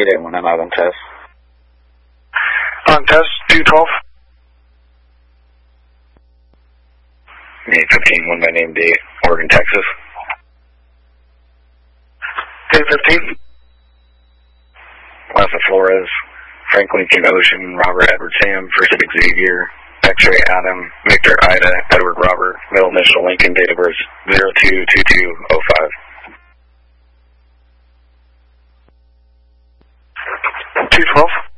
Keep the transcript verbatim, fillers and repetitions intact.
eight eight one, I'm out on test. On test, two twelve. eight fifteen, one by name date, Oregon, Texas. eight fifteen. Alpha Flores, Franklin King Ocean, Robert Edward Sam, Pacific Xavier, X-ray Adam, Victor Ida, Edward Robert, middle initial Lincoln, date of birth zero two two two oh five. two twelve.